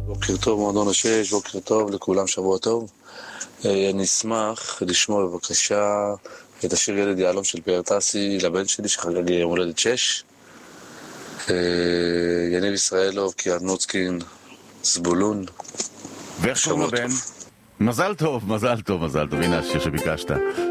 בוקר טוב מועדון השש, בוקר טוב לכולם, שבוע טוב. אני אשמח לשמוע בבקשה את השיר ילד יעלום של פייר טסי לבן שלי שחגג יום הולדת 6. יניב ישראלוב, קיארנוצקין, זבולון. ואיך קוראים לבן? מזל טוב, מזל טוב, מזל טוב. הנה השיר שביקשת.